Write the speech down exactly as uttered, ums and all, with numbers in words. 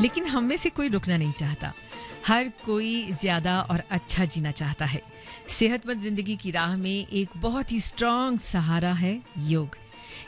लेकिन हम में से कोई रुकना नहीं चाहता। हर कोई ज़्यादा और अच्छा जीना चाहता है। सेहतमंद ज़िंदगी की राह में एक बहुत ही स्ट्रॉन्ग सहारा है योग।